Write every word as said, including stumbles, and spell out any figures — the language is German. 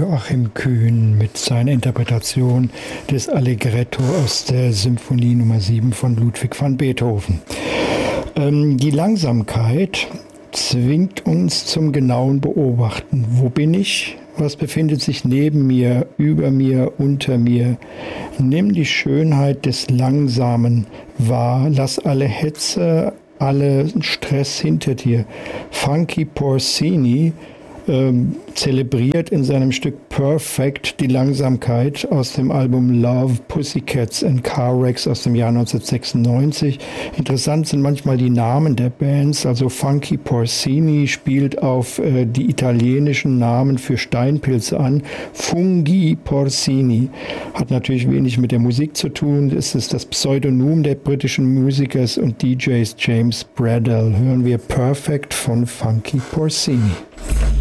Joachim Kühn mit seiner Interpretation des Allegretto aus der Symphonie Nummer sieben von Ludwig van Beethoven. Ähm, die Langsamkeit zwingt uns zum genauen Beobachten. Wo bin ich? Was befindet sich neben mir, über mir, unter mir? Nimm die Schönheit des Langsamen wahr, lass alle Hetze, alle Stress hinter dir. Funky Porcini ähm, zelebriert in seinem Stück Perfect die Langsamkeit aus dem Album Love, Pussycats and Car Wrecks aus dem Jahr neunzehnhundertsechsundneunzig. Interessant sind manchmal die Namen der Bands, also Funky Porcini spielt auf äh, die italienischen Namen für Steinpilze an. Fungi Porcini hat natürlich wenig mit der Musik zu tun, es ist das Pseudonym der britischen Musikers und D Js James Bradell. Hören wir Perfect von Funky Porcini.